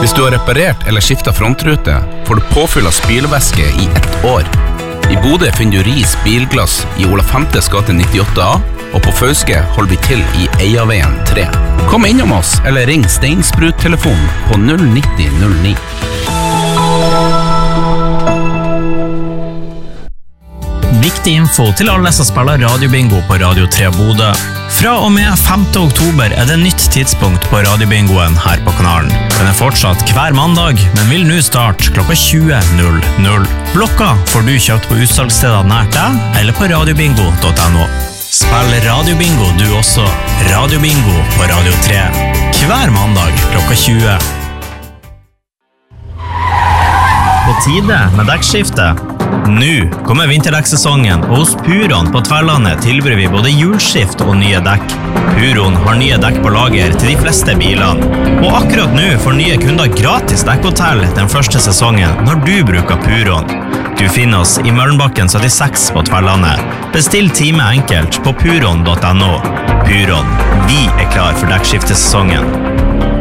Hvis du har reparert eller skiftet frontrute, får du påfyll av spylevæske i 1 år. I Bodø finner du Ris Bilglass i Ola Femtes gate 98A, og på Fauske holder vi til i Eiaveien 3. Kom innom oss, eller ring Steinsprut-telefonen på 09009. Viktig info til alle som spiller radiobingo på Radio 3 Bodø. Fra og med 5. oktober er det nytt tidspunkt på radiobingoen her på kanalen. Den er fortsatt hver mandag, men vil nå starte klokka 20.00. Blokka får du kjøpt på utsalgssteder nært deg, eller på radiobingo.no. Spill radiobingo du også. Radiobingo på Radio 3. Hver mandag klokka 20. På tide med dekkskifte. Nå kommer vinterdekksesongen, og hos Puron på Tverlandet tilbyr vi både hjulskift og nye dekk. Puron har nye dekk på lager til de fleste bilene. Og akkurat nå får nye kunder gratis dekkhotell den første sesongen når du bruker Puron. Du finner oss i Møllenbakken 76 på Tverlandet. Bestill time enkelt på puron.no. Puron, vi er klar for dekkskiftesesongen.